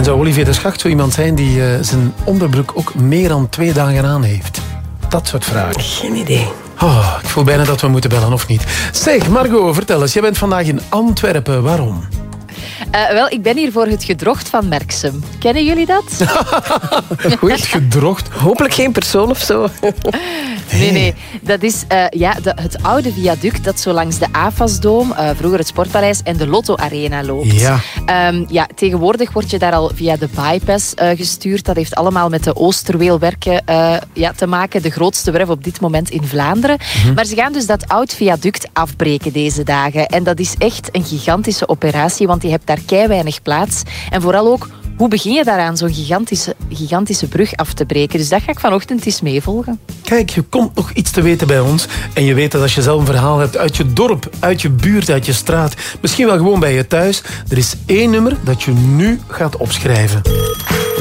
zou Olivier de Schacht zo iemand zijn die zijn onderbroek ook meer dan 2 dagen aan heeft? Dat soort vragen. Geen idee. Oh, ik voel bijna dat we moeten bellen, of niet? Zeg, Margot, vertel eens. Jij bent vandaag in Antwerpen. Waarom? Wel, ik ben hier voor het gedrocht van Merksem. Kennen jullie dat? Goed, gedrocht. Hopelijk geen persoon of zo. Nee. Dat is het oude viaduct dat zo langs de AFAS-doom, vroeger het Sportpaleis, en de Lotto Arena loopt. Ja. Tegenwoordig word je daar al via de bypass gestuurd. Dat heeft allemaal met de Oosterweelwerken te maken. De grootste werf op dit moment in Vlaanderen. Maar ze gaan dus dat oud viaduct afbreken deze dagen. En dat is echt een gigantische operatie, want je hebt daar keiweinig plaats. En vooral ook, hoe begin je daaraan zo'n gigantische brug af te breken? Dus dat ga ik vanochtend eens meevolgen. Kijk, je komt nog iets te weten bij ons. En je weet dat als je zelf een verhaal hebt uit je dorp, uit je buurt, uit je straat, misschien wel gewoon bij je thuis, er is 1 nummer dat je nu gaat opschrijven.